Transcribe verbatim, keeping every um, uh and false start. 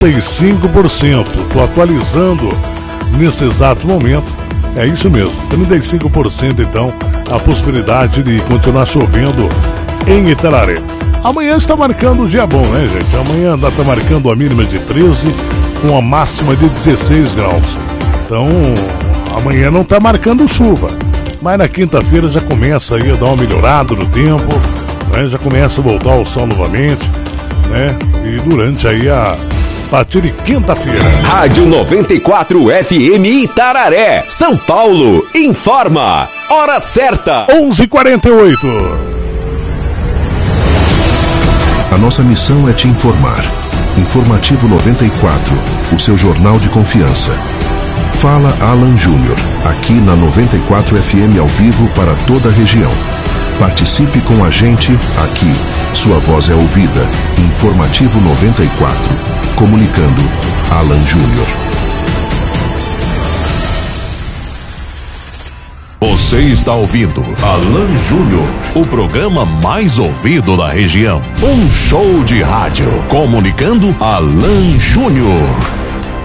trinta e cinco por cento. Estou atualizando nesse exato momento. É isso mesmo, trinta e cinco por cento então a possibilidade de continuar chovendo em Itararé. Amanhã está marcando um dia bom, né, gente? Amanhã está marcando a mínima de treze com a máxima de dezesseis graus. Então, amanhã não está marcando chuva, mas na quinta-feira já começa aí a dar uma melhorada no tempo, né? Já começa a voltar o sol novamente, né? E durante aí a a partir de quinta-feira. Rádio noventa e quatro F M Itararé, São Paulo, informa. Hora certa. onze e quarenta e oito. A nossa missão é te informar. Informativo noventa e quatro, o seu jornal de confiança. Fala Alan Júnior, aqui na noventa e quatro F M ao vivo para toda a região. Participe com a gente aqui. Sua voz é ouvida. Informativo noventa e quatro. Comunicando, Alan Júnior. Você está ouvindo Alan Júnior, o programa mais ouvido da região. Um show de rádio. Comunicando, Alan Júnior.